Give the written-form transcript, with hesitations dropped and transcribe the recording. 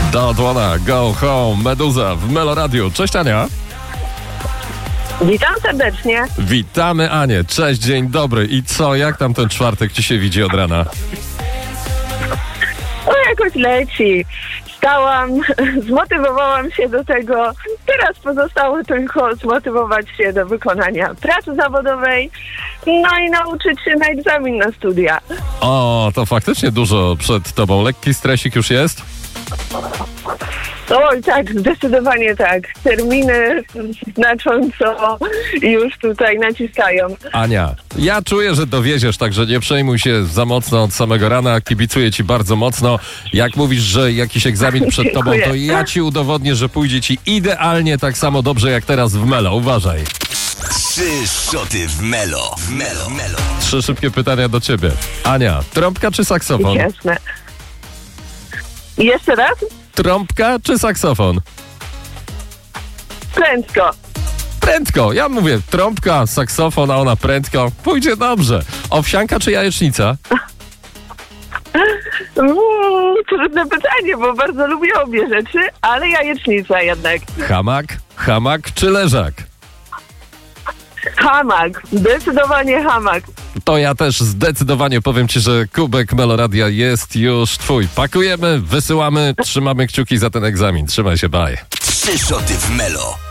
Don't wanna go home, Meduza w Melo Radio. Cześć Ania. Witam serdecznie. Witamy Anię. Cześć, dzień dobry. I co, jak tam ten czwartek ci się widzi od rana? O, jakoś leci. Wstałam, zmotywowałam się do tego. Teraz pozostało tylko zmotywować się do wykonania pracy zawodowej, no i nauczyć się na egzamin na studia. O, to faktycznie dużo przed tobą. Lekki stresik już jest? Oj, tak, zdecydowanie tak. Terminy znacząco już tutaj naciskają. Ania, ja czuję, że dowieziesz, także nie przejmuj się za mocno od samego rana. Kibicuję ci bardzo mocno. Jak mówisz, że jakiś egzamin przed tobą, to ja ci udowodnię, że pójdzie ci idealnie tak samo dobrze jak teraz w Melo. Uważaj. 3 szoty w Melo. W Melo. Melo. 3 szybkie pytania do ciebie. Ania, trąbka czy saksofon? Jasne. Jeszcze raz? Trąbka czy saksofon? Prędko. Prędko. Ja mówię trąbka, saksofon, a ona prędko. Pójdzie dobrze. Owsianka czy jajecznica? Trudne pytanie, bo bardzo lubię obie rzeczy, ale jajecznica jednak. Hamak czy leżak? Hamak. Zdecydowanie hamak. To ja też zdecydowanie powiem ci, że kubek Meloradia jest już twój. Pakujemy, wysyłamy, trzymamy kciuki za ten egzamin. Trzymaj się, bye. 3 szoty w Melo.